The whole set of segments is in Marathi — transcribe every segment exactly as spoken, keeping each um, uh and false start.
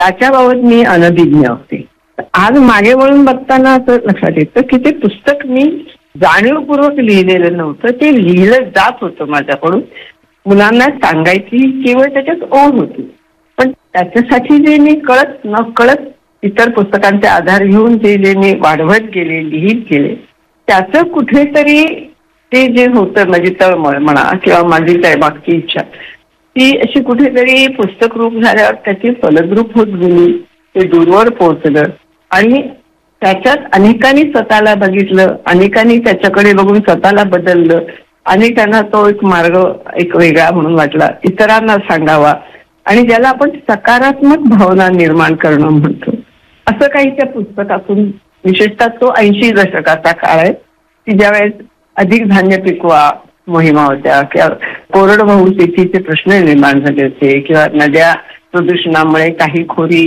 त्याच्याबाबत मी अनभिज्ञ होते. आज मागे वळून बघताना असं लक्षात येतं की ते पुस्तक मी जाणीवपूर्वक लिहिलेलं नव्हतं, ते लिहिलं जात होतं माझ्याकडून. मुलांना सांगायची केवळ त्याच्यात ओढ होती, पण त्याच्यासाठी जे मी कळत न कळत इतर पुस्तकांचे आधार घेऊन ते जे मी वाढवत गेले, लिहित गेले, त्याचं कुठेतरी ते जे होतं माझी तळमळ म्हणा किंवा माझी काय मागची इच्छा, ती अशी कुठेतरी पुस्तक रूप झाल्यावर त्याची फलद्रूप होत गेली. ते दूरवर पोहोचलं आणि त्याच्यात अनेकांनी स्वतःला बघितलं, अनेकांनी त्याच्याकडे बघून स्वतःला बदललं, अनेकांना तो एक मार्ग एक वेगळा म्हणून वाटला, इतरांना सांगावा आणि ज्याला आपण सकारात्मक भावना निर्माण करणं म्हणतो, असं काही त्या पुस्तकातून. विशेषतः तो ऐंशी दशकाचा काळ आहे की ज्यावेळेस अधिक धान्य पिकवा मोहिमा होत्या किंवा कोरडवाहू शेतीचे प्रश्न निर्माण झाले होते किंवा नद्या प्रदूषणामुळे काही खोरी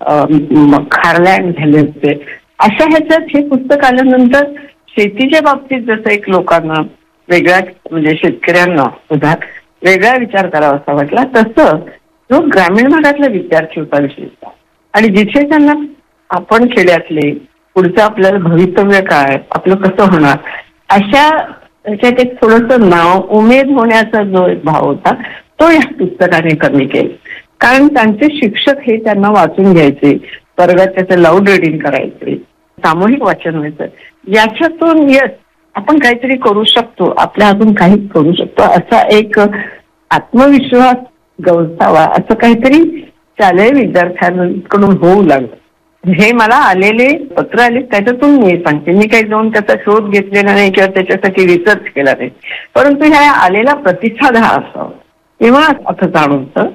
खारलँड झाले होते. अशा ह्याच्यात हे पुस्तक आल्यानंतर शेतीच्या बाबतीत जसं एक लोकांना वेगळ्या म्हणजे शेतकऱ्यांना सुद्धा वेगळा विचार करावासा वाटला, तसं जो ग्रामीण भागातला विद्यार्थी होता विशेषतः आणि जिथे त्यांना आपण खेड्यातले पुढचं आपल्याला भवितव्य काय, आपलं कसं होणार, अशा त्याच्यात एक थोडंसं नाव उमेद होण्याचा जो एक भाव होता तो या पुस्तकाने कमी केला. कारण त्यांचे शिक्षक हे त्यांना वाचून घ्यायचे, वर्गात त्याचं लाऊड रिडिंग करायचे, सामूहिक वाचन व्हायचं. याच्यातून यस आपण काहीतरी करू शकतो, आपल्या हातून काही करू शकतो असा एक आत्मविश्वास गवसावा असं काहीतरी शालेय विद्यार्थ्यांकडून होऊ लागलं. हे मला आलेले पत्र आले त्याच्यातून मी सांगते. मी काही जाऊन त्याचा शोध घेतलेला नाही किंवा त्याच्यासाठी रिसर्च केला नाही, परंतु ह्या आलेला प्रतिसाद हा असावा. तेव्हा असं जाणवतं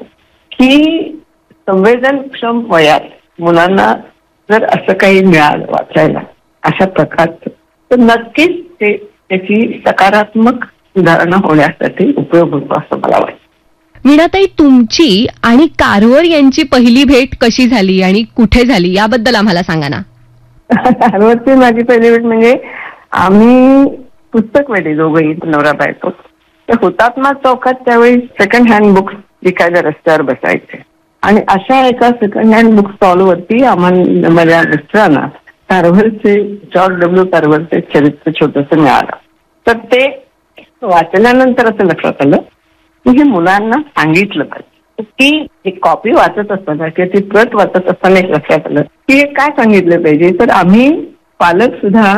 की संवेदनक्षम वयात मुलांना जर असं काही मिळालं वाचायला अशा प्रकारचं, तर नक्कीच ते त्याची सकारात्मक सुधारणा होण्यासाठी उपयोग होतो असं मला वाटतं. मीनाताई, तुमची आणि कारवर यांची पहिली भेट कशी झाली आणि कुठे झाली याबद्दल आम्हाला सांगा ना. कारवरची माझी पहिली भेट म्हणजे आम्ही पुस्तक वेडे दोघंही नवरा बायको. ते हुतात्मा चौकात त्यावेळी सेकंड हँड बुक्स विकायला रस्त्यावर बसायचे आणि अशा एका सेकंड हँड बुक स्टॉलवरती आम्हाला माझ्या मिस्टरांना कारवरचे जॉर्ज डब्ल्यू कारवरचे चरित्र छोटंसं मिळालं. तर ते वाचल्यानंतर असं लक्षात आलं की हे मुलांना सांगितलं पाहिजे. ती एक कॉपी वाचत असताना किंवा ती प्रत वाचत असताना एक लक्षात आलं की हे काय सांगितलं पाहिजे. तर आम्ही पालक सुद्धा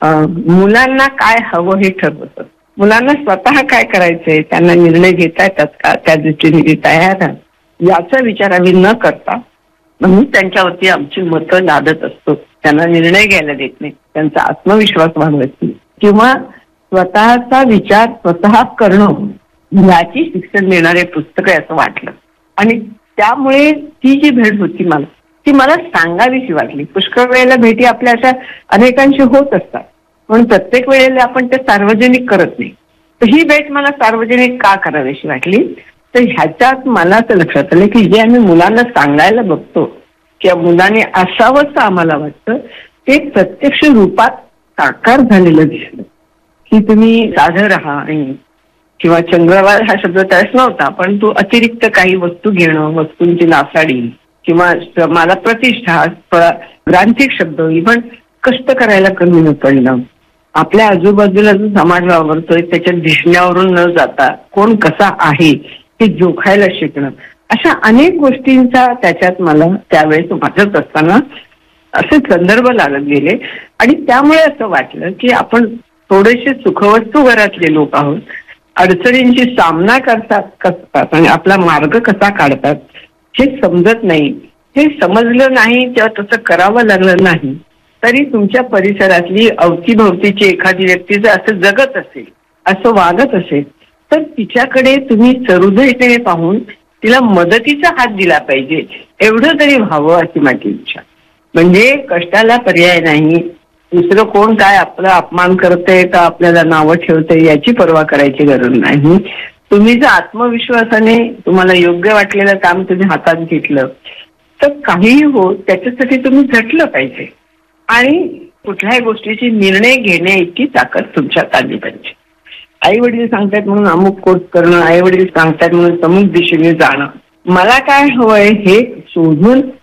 मुलांना काय हवं हे ठरवतो. मुलांना स्वतः काय करायचंय, त्यांना निर्णय घेता येतात का, त्या दृष्टीने तयार आहे याचा विचार आम्ही न करता म्हणून त्यांच्यावरती आमची मतं लादत असतो. त्यांना निर्णय घ्यायला देत नाही, त्यांचा आत्मविश्वास वाढवत नाही किंवा स्वतःचा विचार स्वतः करणं याची शिक्षण देणारे पुस्तक आहे असं वाटलं. आणि त्यामुळे ती जी भेट होती मला ती मला सांगावीशी वाटली. पुष्कळ वेळेला भेटी आपल्या अशा अनेकांशी होत असतात, पण प्रत्येक वेळेला आपण ते सार्वजनिक करत नाही. तर ही भेट मला सार्वजनिक का करावीशी वाटली, तर ह्याच्यात मला असं लक्षात आलं की जे आम्ही मुलांना सांगायला बघतो किंवा मुलांनी असावंच आम्हाला वाटतं ते प्रत्यक्ष रूपात साकार झालेलं दिसलं. की तुम्ही साधं राहा आणि किंवा चंद्रवार हा शब्द त्यावेळेस नव्हता, पण तू अतिरिक्त काही वस्तू घेणं, वस्तूंची नासाडी किंवा मला प्रतिष्ठा, ग्रांथिक शब्द, इव्हन कष्ट करायला कमी न पडणं, आपल्या आजूबाजूला जो समाज वावरतोय त्याच्या दिसण्यावरून न जाता कोण कसा आहे हे जोखायला शिकणं, अशा अनेक गोष्टींचा त्याच्यात मला त्यावेळेस वाचत असताना असे संदर्भ लागत गेले. आणि त्यामुळे असं वाटलं की आपण थोडेसे सुखवस्तू घरातले लोक आहोत, अडचणींची सामना करतात करतात आणि आपला मार्ग कसा काढतात हे समजत नाही. हे समजलं नाही किंवा तसं करावं लागलं नाही तरी तुमच्या परिसरातली अवतीभवतीची एखादी व्यक्ती जर असं जगत असेल, असं वागत असेल, तर तिच्याकडे तुम्ही सहृदयतेने पाहून तिला मदतीचा हात दिला पाहिजे, एवढं तरी व्हावं अशी माझी इच्छा. म्हणजे कष्टाला पर्याय नाही, दुसरं कोण काय आपला अपमान करतंय का आपल्याला नावं ठेवतंय याची पर्वा करायची गरज नाही. तुम्ही जर आत्मविश्वासाने तुम्हाला योग्य वाटलेलं काम तुम्ही हातात घेतलं तर काहीही हो त्याच्यासाठी तुम्ही झटलं पाहिजे आणि कुठल्याही गोष्टीची निर्णय घेण्या इतकी ताकद तुमच्यात आली पाहिजे. आई वडील सांगतात म्हणून अमुक कोर्स करणं, आई वडील सांगतात म्हणून अमुक दिशेने जाणं, मला काय हवंय हे शोधून